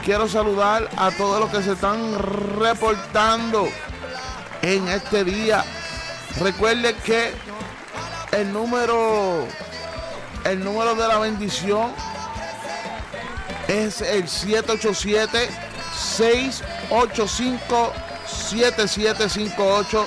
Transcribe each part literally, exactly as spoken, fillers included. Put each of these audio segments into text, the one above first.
quiero saludar a todos los que se están reportando en este día. Recuerden que el número, el número de la bendición es el siete ocho siete, seis ocho cinco, siete siete cinco ocho.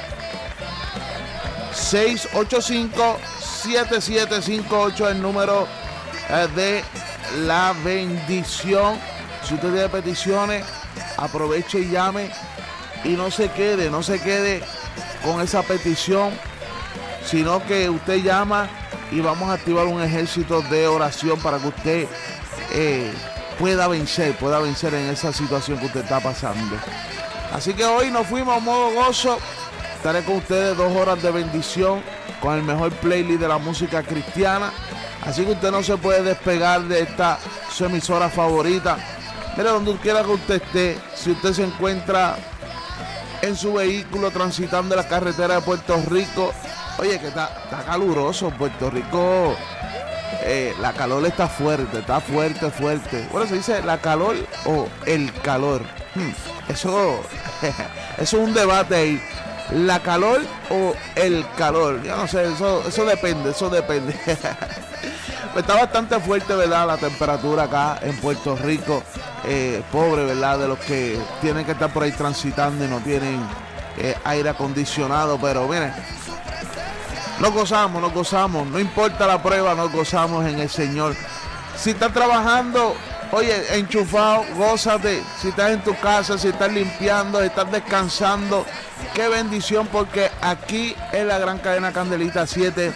seis ocho cinco, siete siete cinco ocho, el número eh, de la bendición. Si usted tiene peticiones, aproveche y llame y no se quede, no se quede con esa petición, sino que usted llama y vamos a activar un ejército de oración para que usted eh, pueda vencer, pueda vencer en esa situación que usted está pasando. Así que hoy nos fuimos a modo gozo. Estaré con ustedes dos horas de bendición con el mejor playlist de la música cristiana. Así que usted no se puede despegar de esta su emisora favorita. Mire, donde quiera que usted esté, si usted se encuentra en su vehículo transitando la carretera de Puerto Rico, oye, que está, está caluroso Puerto Rico. Eh, la calor está fuerte, está fuerte, fuerte. Bueno, se dice la calor o el calor. Hmm, eso, eso es un debate ahí. ¿La calor o el calor? Yo no sé, eso, eso depende, eso depende. Está bastante fuerte, ¿verdad? La temperatura acá en Puerto Rico. Eh, pobre, ¿verdad? De los que tienen que estar por ahí transitando y no tienen eh, aire acondicionado. Pero miren, nos gozamos, nos gozamos. No importa la prueba, nos gozamos en el Señor. Si estás trabajando, oye, enchufado, gózate. Si estás en tu casa, si estás limpiando, si estás descansando, qué bendición, porque aquí en la Gran Cadena Candelita siete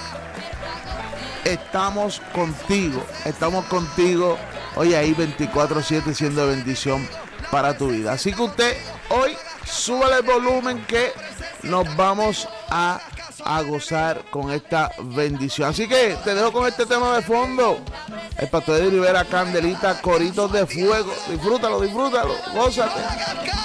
estamos contigo, estamos contigo, oye, ahí veinticuatro siete siendo bendición para tu vida. Así que usted hoy súbale el volumen que nos vamos a, a gozar con esta bendición. Así que te dejo con este tema de fondo. El Pastor Eddie Rivera, Candelita, Coritos de Fuego. Disfrútalo, disfrútalo, gózate.